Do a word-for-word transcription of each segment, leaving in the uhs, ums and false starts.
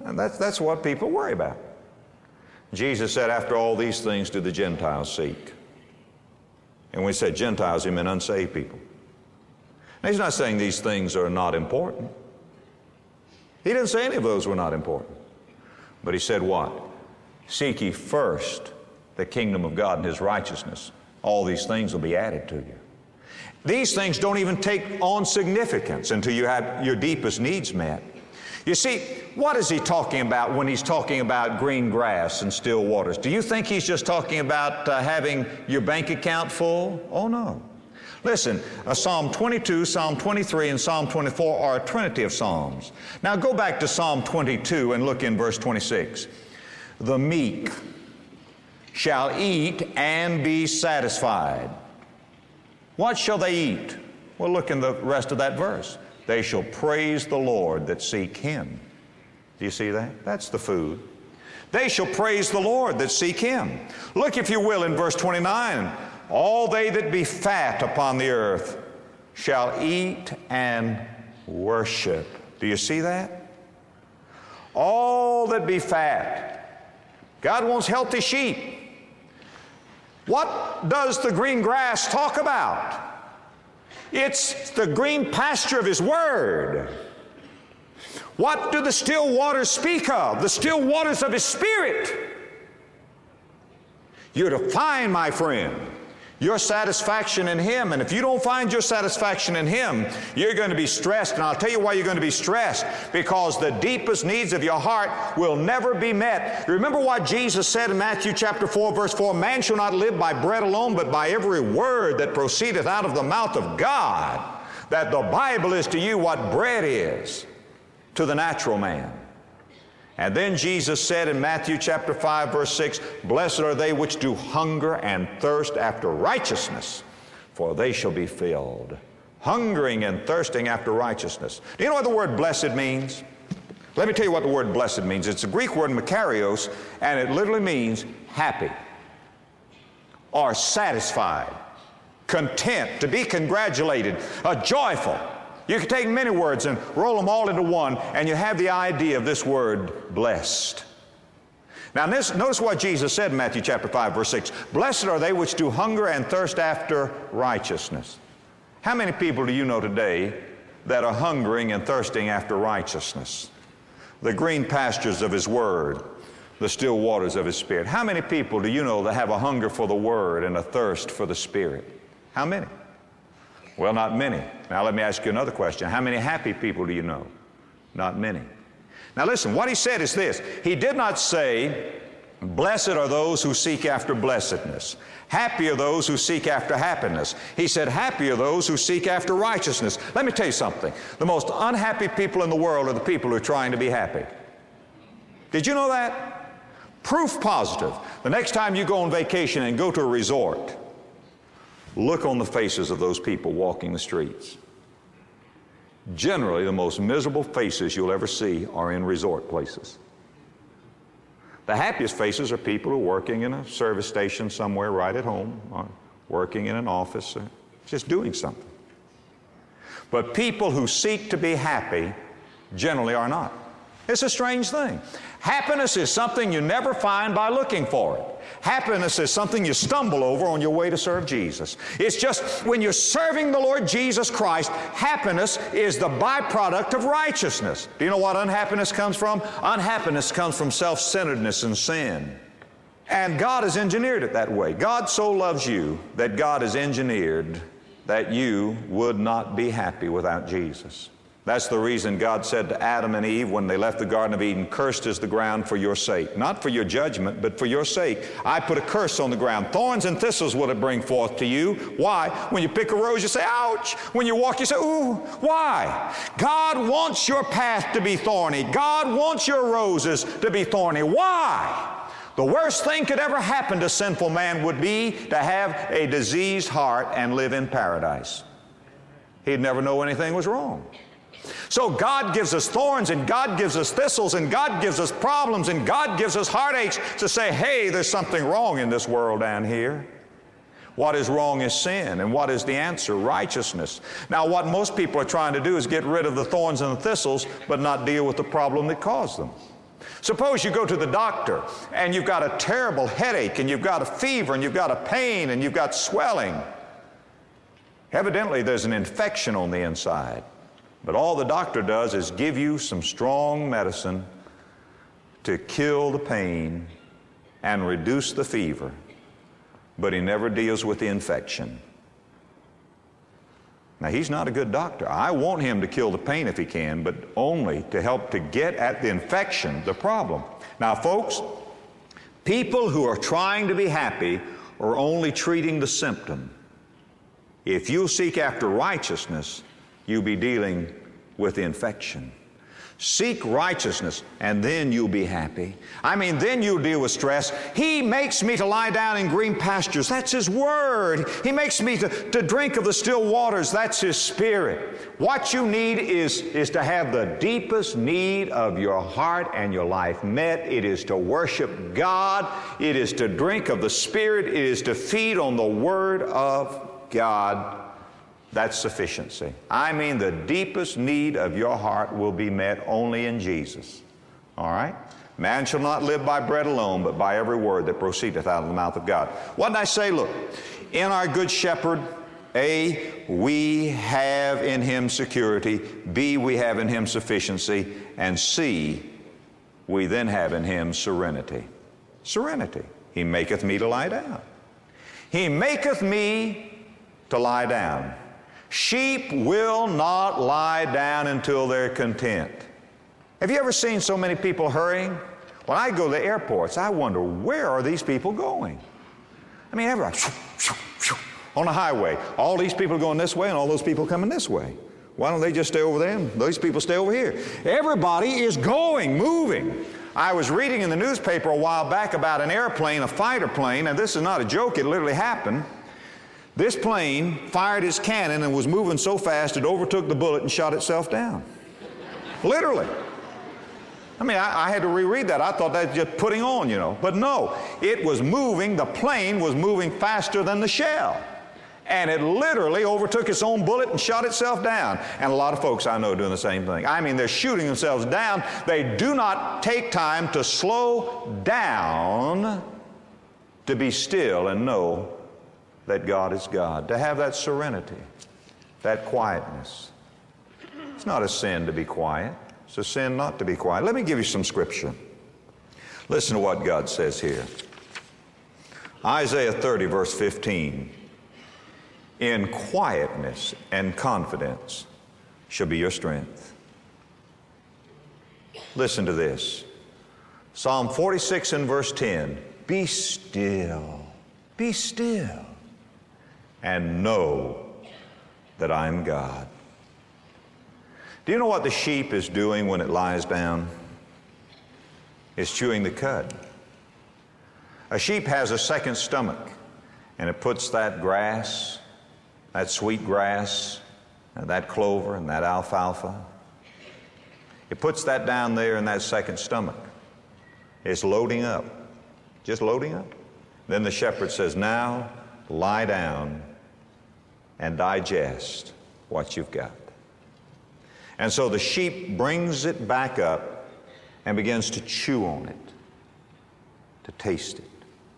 And that's, that's what people worry about. Jesus said, after all these things do the Gentiles seek. And when he said Gentiles, he meant unsaved people. Now, he's not saying these things are not important. He didn't say any of those were not important. But he said what? Seek ye first the kingdom of God and His righteousness. All these things will be added to you. These things don't even take on significance until you have your deepest needs met. You see, what is he talking about when he's talking about green grass and still waters? Do you think he's just talking about uh, having your bank account full? Oh, no. Listen, uh, Psalm twenty-two, Psalm twenty-three, and Psalm twenty-four are a trinity of psalms. Now go back to Psalm twenty-two and look in verse twenty-six. The meek shall eat and be satisfied. What shall they eat? Well, look in the rest of that verse. They shall praise the Lord that seek Him. Do you see that? That's the food. They shall praise the Lord that seek Him. Look, if you will, in verse twenty-nine. All they that be fat upon the earth shall eat and worship. Do you see that? All that be fat. God wants healthy sheep. What does the green grass talk about? It's the green pasture of His Word. What do the still waters speak of? The still waters of His Spirit. You're to find, my friend, your satisfaction in Him. And if you don't find your satisfaction in Him, you're going to be stressed. And I'll tell you why you're going to be stressed. Because the deepest needs of your heart will never be met. Remember what Jesus said in Matthew chapter four, verse four, man shall not live by bread alone, but by every word that proceedeth out of the mouth of God. That the Bible is to you what bread is to the natural man. And then Jesus said in Matthew chapter five, verse six, blessed are they which do hunger and thirst after righteousness, for they shall be filled. Hungering and thirsting after righteousness. Do you know what the word blessed means? Let me tell you what the word blessed means. It's a Greek word makarios, and it literally means happy or satisfied, content, to be congratulated, uh, joyful. You can take many words and roll them all into one, and you have the idea of this word, blessed. Now, this, notice what Jesus said in Matthew chapter five, verse six. Blessed are they which do hunger and thirst after righteousness. How many people do you know today that are hungering and thirsting after righteousness? The green pastures of His Word, the still waters of His Spirit. How many people do you know that have a hunger for the Word and a thirst for the Spirit? How many? Well, not many. Now let me ask you another question. How many happy people do you know? Not many. Now listen, what he said is this. He did not say, blessed are those who seek after blessedness. Happy are those who seek after happiness. He said, happy are those who seek after righteousness. Let me tell you something. The most unhappy people in the world are the people who are trying to be happy. Did you know that? Proof positive. The next time you go on vacation and go to a resort, look on the faces of those people walking the streets. Generally, the most miserable faces you'll ever see are in resort places. The happiest faces are people who are working in a service station somewhere right at home, or working in an office, or just doing something. But people who seek to be happy generally are not. It's a strange thing. Happiness is something you never find by looking for it. Happiness is something you stumble over on your way to serve Jesus. It's just when you're serving the Lord Jesus Christ, happiness is the byproduct of righteousness. Do you know what unhappiness comes from? Unhappiness comes from self-centeredness and sin. And God has engineered it that way. God so loves you that God has engineered that you would not be happy without Jesus. That's the reason God said to Adam and Eve when they left the Garden of Eden, cursed is the ground for your sake. Not for your judgment, but for your sake. I put a curse on the ground. Thorns and thistles will it bring forth to you. Why? When you pick a rose, you say, ouch. When you walk, you say, ooh. Why? God wants your path to be thorny. God wants your roses to be thorny. Why? The worst thing could ever happen to sinful man would be to have a diseased heart and live in paradise. He'd never know anything was wrong. So God gives us thorns, and God gives us thistles, and God gives us problems, and God gives us heartaches to say, hey, there's something wrong in this world down here. What is wrong is sin. And what is the answer? Righteousness. Now, what most people are trying to do is get rid of the thorns and the thistles, but not deal with the problem that caused them. Suppose you go to the doctor and you've got a terrible headache and you've got a fever and you've got a pain and you've got swelling. Evidently there's an infection on the inside. But all the doctor does is give you some strong medicine to kill the pain and reduce the fever. But he never deals with the infection. Now, he's not a good doctor. I want him to kill the pain if he can, but only to help to get at the infection, the problem. Now, folks, people who are trying to be happy are only treating the symptom. If you seek after righteousness, you'll be dealing with the infection. Seek righteousness, and then you'll be happy. I mean, then you'll deal with stress. He makes me to lie down in green pastures. That's His Word. He makes me to, to drink of the still waters. That's His Spirit. What you need is, is to have the deepest need of your heart and your life met. It is to worship God. It is to drink of the Spirit. It is to feed on the Word of God. That's sufficiency. I mean, the deepest need of your heart will be met only in Jesus. All right? Man shall not live by bread alone, but by every word that proceedeth out of the mouth of God. What did I say? Look, in our Good Shepherd, A, we have in Him security. B, we have in Him sufficiency. And C, we then have in Him serenity. Serenity. He maketh me to lie down. He maketh me to lie down. Sheep will not lie down until they're content. Have you ever seen so many people hurrying? When I go to the airports, I wonder, where are these people going? I mean, everybody, on the highway, all these people are going this way and all those people coming this way. Why don't they just stay over there and those people stay over here? Everybody is going, moving. I was reading in the newspaper a while back about an airplane, a fighter plane, and this is not a joke, it literally happened. This plane fired its cannon and was moving so fast it overtook the bullet and shot itself down. Literally. I mean, I, I had to reread that. I thought that was just putting on, you know. But no, it was moving, the plane was moving faster than the shell. And it literally overtook its own bullet and shot itself down. And a lot of folks I know are doing the same thing. I mean, they're shooting themselves down. They do not take time to slow down, to be still and know that God is God, to have that serenity, that quietness. It's not a sin to be quiet. It's a sin not to be quiet. Let me give you some scripture. Listen to what God says here. Isaiah thirty, verse fifteen. In quietness and confidence shall be your strength. Listen to this. Psalm forty-six and verse ten. Be still. Be still. And know that I'm God. Do you know what the sheep is doing when it lies down? It's chewing the cud. A sheep has a second stomach, and it puts that grass, that sweet grass, and that clover, and that alfalfa. It puts that down there in that second stomach. It's loading up, just loading up. Then the shepherd says, now lie down and digest what you've got. And so the sheep brings it back up and begins to chew on it, to taste it.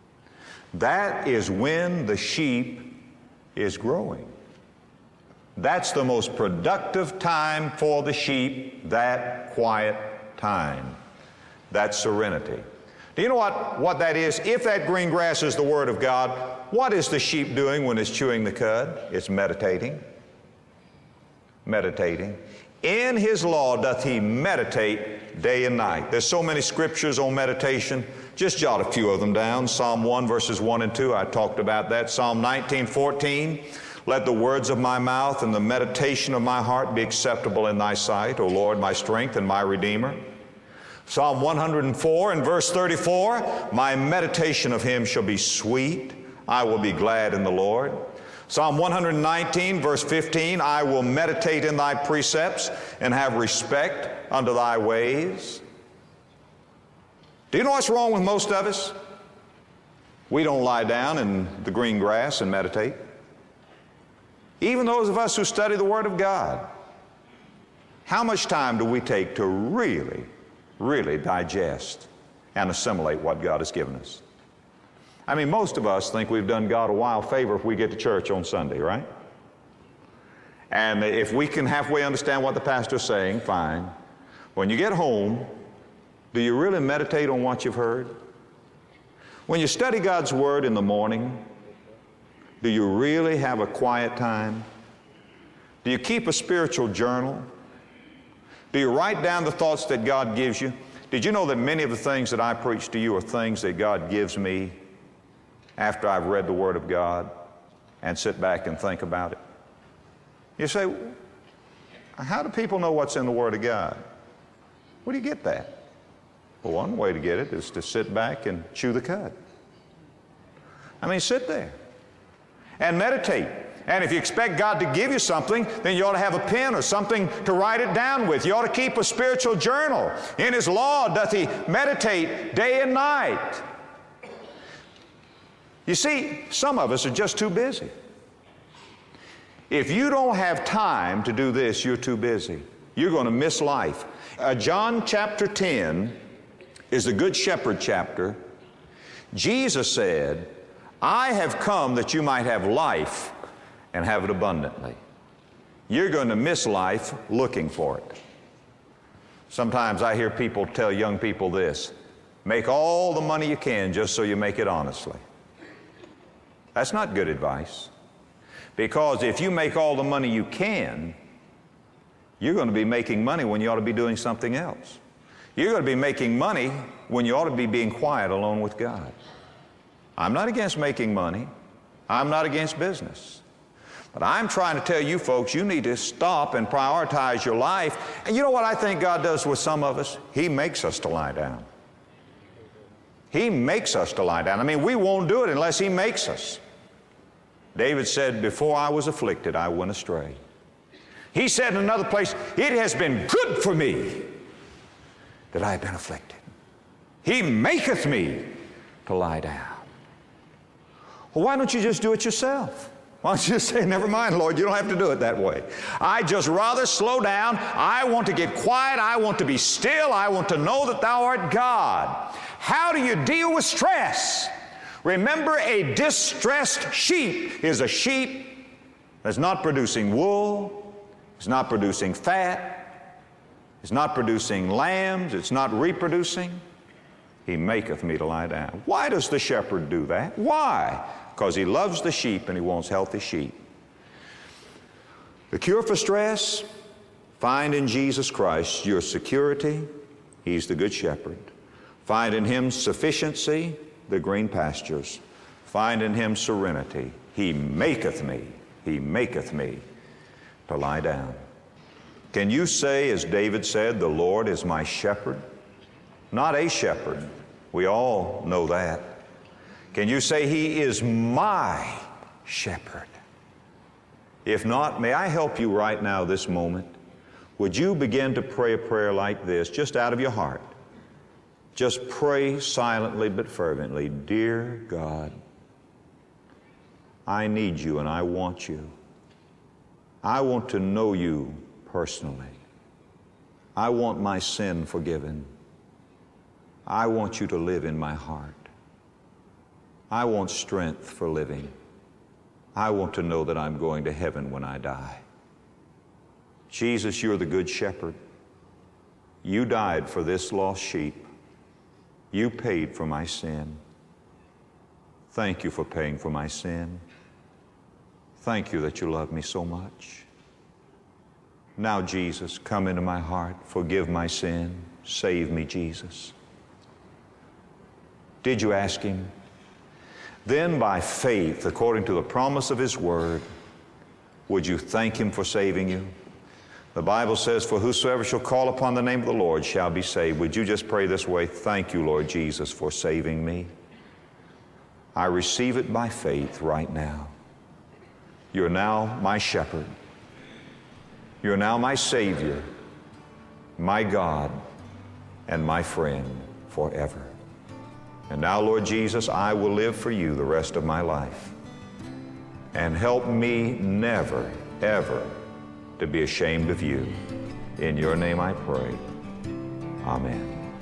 That is when the sheep is growing. That's the most productive time for the sheep, that quiet time, that serenity. Do you know what, what that is? If that green grass is the Word of God, what is the sheep doing when it's chewing the cud? It's meditating. Meditating. In His law doth he meditate day and night. There's so many scriptures on meditation. Just jot a few of them down. Psalm one, verses one and two, I talked about that. Psalm nineteen, fourteen. Let the words of my mouth and the meditation of my heart be acceptable in thy sight, O Lord, my strength and my Redeemer. Psalm one hundred four and verse thirty-four, my meditation of Him shall be sweet. I will be glad in the Lord. Psalm one hundred nineteen, verse fifteen, I will meditate in thy precepts and have respect unto thy ways. Do you know what's wrong with most of us? We don't lie down in the green grass and meditate. Even those of us who study the Word of God. How much time do we take to really really digest and assimilate what God has given us. I mean, most of us think we've done God a wild favor if we get to church on Sunday, right? And if we can halfway understand what the pastor's saying, fine. When you get home, do you really meditate on what you've heard? When you study God's Word in the morning, do you really have a quiet time? Do you keep a spiritual journal? Do you write down the thoughts that God gives you? Did you know that many of the things that I preach to you are things that God gives me after I've read the Word of God and sit back and think about it? You say, how do people know what's in the Word of God? Where do you get that? Well, one way to get it is to sit back and chew the cud. I mean, sit there and meditate. And if you expect God to give you something, then you ought to have a pen or something to write it down with. You ought to keep a spiritual journal. In His law doth He meditate day and night. You see, some of us are just too busy. If you don't have time to do this, you're too busy. You're going to miss life. Uh, John chapter ten is the Good Shepherd chapter. Jesus said, I have come that you might have life and have it abundantly. You're going to miss life looking for it. Sometimes I hear people tell young people this, make all the money you can just so you make it honestly. That's not good advice. Because if you make all the money you can, you're going to be making money when you ought to be doing something else. You're going to be making money when you ought to be being quiet alone with God. I'm not against making money. I'm not against business. But I'm trying to tell you folks, you need to stop and prioritize your life. And you know what I think God does with some of us? He makes us to lie down. He makes us to lie down. I mean, we won't do it unless He makes us. David said, before I was afflicted, I went astray. He said in another place, it has been good for me that I have been afflicted. He maketh me to lie down. Well, why don't you just do it yourself? Why don't you just say, never mind, Lord, you don't have to do it that way. I just rather slow down. I want to get quiet. I want to be still. I want to know that Thou art God. How do you deal with stress? Remember, a distressed sheep is a sheep that's not producing wool, it's not producing fat, it's not producing lambs, it's not reproducing. He maketh me to lie down. Why does the shepherd do that? Why? Because he loves the sheep and he wants healthy sheep. The cure for stress, find in Jesus Christ your security. He's the good shepherd. Find in Him sufficiency, the green pastures. Find in Him serenity. He maketh me, He maketh me to lie down. Can you say, as David said, the Lord is my shepherd? Not a shepherd. We all know that. Can you say, He is my shepherd? If not, may I help you right now, this moment? Would you begin to pray a prayer like this, just out of your heart? Just pray silently but fervently. Dear God, I need You and I want You. I want to know You personally. I want my sin forgiven. I want You to live in my heart. I want strength for living. I want to know that I'm going to heaven when I die. Jesus, You're the good shepherd. You died for this lost sheep. You paid for my sin. Thank You for paying for my sin. Thank You that You love me so much. Now, Jesus, come into my heart. Forgive my sin. Save me, Jesus. Did you ask Him? Then by faith, according to the promise of His word, would you thank Him for saving you? The Bible says, for whosoever shall call upon the name of the Lord shall be saved. Would you just pray this way? Thank You, Lord Jesus, for saving me. I receive it by faith right now. You're now my shepherd. You're now my Savior, my God, and my friend forever. And now, Lord Jesus, I will live for You the rest of my life. And help me never, ever to be ashamed of You. In Your name I pray. Amen.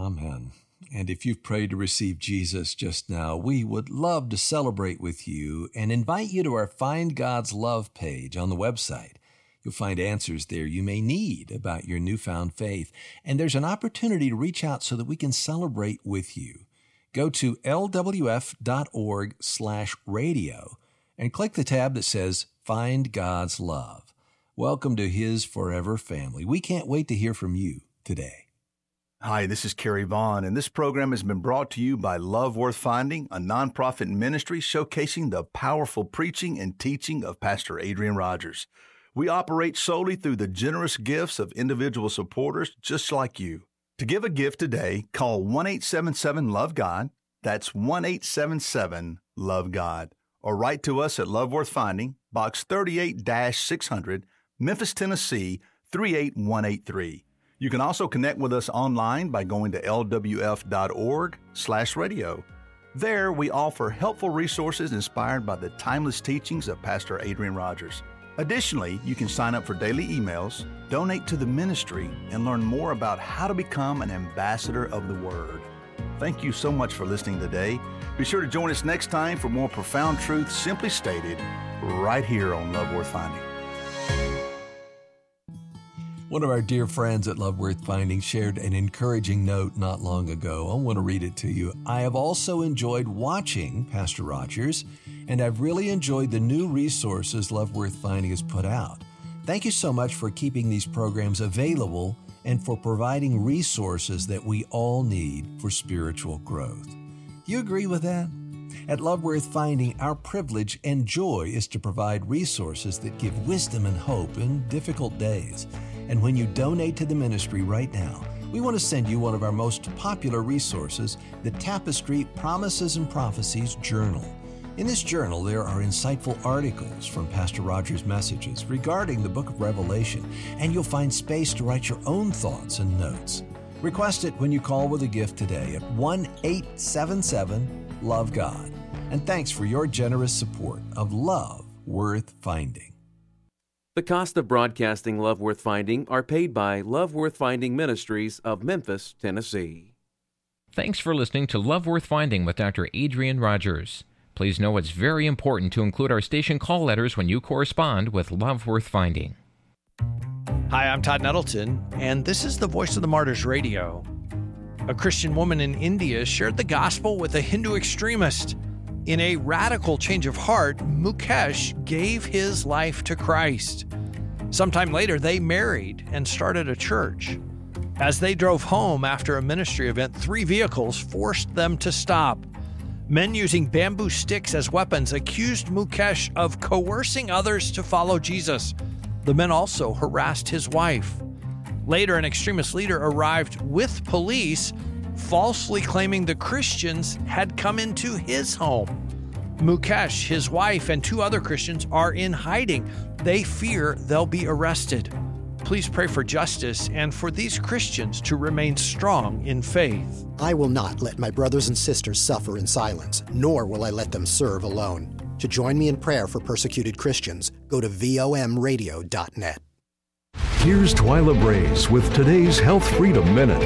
Amen. And if you've prayed to receive Jesus just now, we would love to celebrate with you and invite you to our Find God's Love page on the website. You'll find answers there you may need about your newfound faith. And there's an opportunity to reach out so that we can celebrate with you. Go to lwf.org slash radio and click the tab that says Find God's Love. Welcome to His forever family. We can't wait to hear from you today. Hi, this is Kerry Vaughn, and this program has been brought to you by Love Worth Finding, a nonprofit ministry showcasing the powerful preaching and teaching of Pastor Adrian Rogers. We operate solely through the generous gifts of individual supporters just like you. To give a gift today, call one eight seven seven love God. That's one eight seven seven love God. Or write to us at Love Worth Finding, Box thirty-eight six hundred, Memphis, Tennessee, three eight one eight three. You can also connect with us online by going to lwf.org slash radio. There, we offer helpful resources inspired by the timeless teachings of Pastor Adrian Rogers. Additionally, you can sign up for daily emails, donate to the ministry, and learn more about how to become an ambassador of the Word. Thank you so much for listening today. Be sure to join us next time for more profound truth simply stated right here on Love Worth Finding. One of our dear friends at Love Worth Finding shared an encouraging note not long ago. I want to read it to you. I have also enjoyed watching Pastor Rogers, and I've really enjoyed the new resources Love Worth Finding has put out. Thank you so much for keeping these programs available and for providing resources that we all need for spiritual growth. You agree with that? At Love Worth Finding, our privilege and joy is to provide resources that give wisdom and hope in difficult days. And when you donate to the ministry right now, we want to send you one of our most popular resources, the Tapestry Promises and Prophecies Journal. In this journal, there are insightful articles from Pastor Rogers' messages regarding the book of Revelation, and you'll find space to write your own thoughts and notes. Request it when you call with a gift today at one eight seven seven love God. And thanks for your generous support of Love Worth Finding. The cost of broadcasting Love Worth Finding are paid by Love Worth Finding Ministries of Memphis, Tennessee. Thanks for listening to Love Worth Finding with Doctor Adrian Rogers. Please know it's very important to include our station call letters when you correspond with Love Worth Finding. Hi, I'm Todd Nettleton, and this is the Voice of the Martyrs Radio. A Christian woman in India shared the gospel with a Hindu extremist. In a radical change of heart, Mukesh gave his life to Christ. Sometime later, they married and started a church. As they drove home after a ministry event, three vehicles forced them to stop. Men using bamboo sticks as weapons accused Mukesh of coercing others to follow Jesus. The men also harassed his wife. Later, an extremist leader arrived with police, falsely claiming the Christians had come into his home. Mukesh, his wife, and two other Christians are in hiding. They fear they'll be arrested. Please pray for justice and for these Christians to remain strong in faith. I will not let my brothers and sisters suffer in silence, nor will I let them serve alone. To join me in prayer for persecuted Christians, go to V O M radio dot net. Here's Twyla Brace with today's Health Freedom Minute.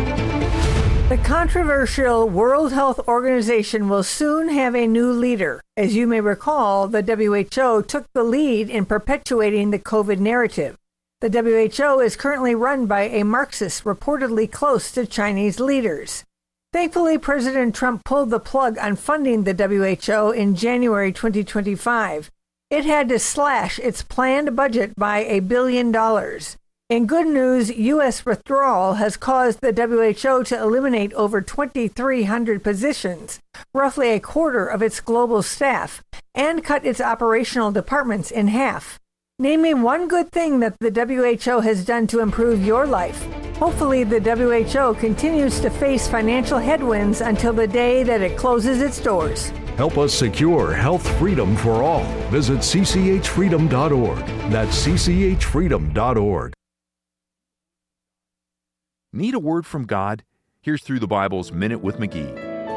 The controversial World Health Organization will soon have a new leader. As you may recall, the W H O took the lead in perpetuating the COVID narrative. The W H O is currently run by a Marxist reportedly close to Chinese leaders. Thankfully, President Trump pulled the plug on funding the W H O in January twenty twenty-five. It had to slash its planned budget by a billion dollars. In good news, U S withdrawal has caused the W H O to eliminate over twenty-three hundred positions, roughly a quarter of its global staff, and cut its operational departments in half. Name me one good thing that the W H O has done to improve your life. Hopefully, the W H O continues to face financial headwinds until the day that it closes its doors. Help us secure health freedom for all. Visit c c h freedom dot org. That's c c h freedom dot org. Need a word from God? Here's Through the Bible's Minute with McGee.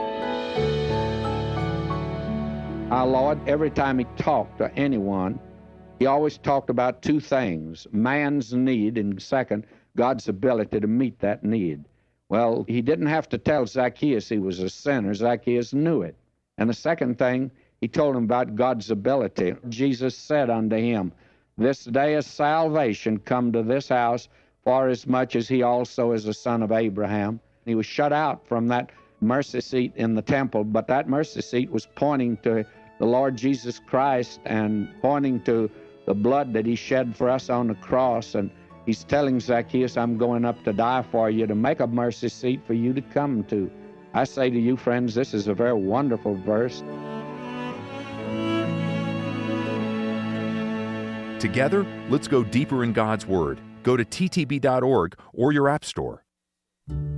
Our Lord, every time He talked to anyone, He always talked about two things: man's need, and second, God's ability to meet that need. Well, he didn't have to tell Zacchaeus he was a sinner. Zacchaeus knew it. And the second thing, he told him about God's ability. Jesus said unto him, This day is salvation come to this house, for as much as he also is a son of Abraham. He was shut out from that mercy seat in the temple, but that mercy seat was pointing to the Lord Jesus Christ and pointing to the blood that he shed for us on the cross. And he's telling Zacchaeus, I'm going up to die for you, to make a mercy seat for you to come to. I say to you, friends, this is a very wonderful verse. Together, let's go deeper in God's Word. Go to T T B dot org or your app store.